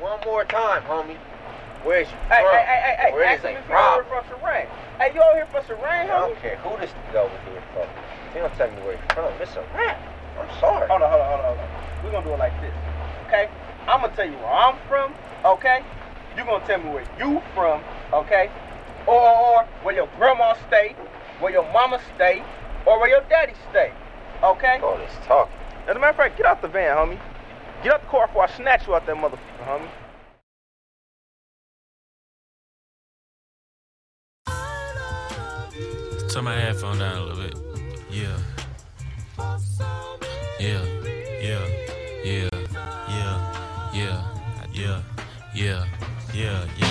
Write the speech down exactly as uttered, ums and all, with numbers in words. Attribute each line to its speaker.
Speaker 1: One more time, homie. Where's you
Speaker 2: Hey,
Speaker 1: from?
Speaker 2: hey, hey, hey, hey.
Speaker 1: Where
Speaker 2: Ask
Speaker 1: is
Speaker 2: him
Speaker 1: a
Speaker 2: if you over
Speaker 1: problem?
Speaker 2: from Serene. Hey, you over here for Serene,
Speaker 1: I
Speaker 2: homie?
Speaker 1: don't care who this nigga over here from. He don't tell me where he's from. It's a rap. I'm sorry.
Speaker 2: Hold on, hold on, hold on, hold on. We're gonna do it like this, okay? I'm gonna tell you where I'm from, okay? You gonna tell me where you from, okay? Or, or where your grandma stay, where your mama stay, or where your daddy stay, okay?
Speaker 1: All this talking.
Speaker 2: As a matter of fact, get out the van, homie. Get out the car before I snatch you out that motherfucker, homie.
Speaker 3: Turn my headphone down a little bit. Yeah. Yeah. Yeah. Yeah. Yeah. Yeah. Yeah. Yeah. Yeah. Yeah.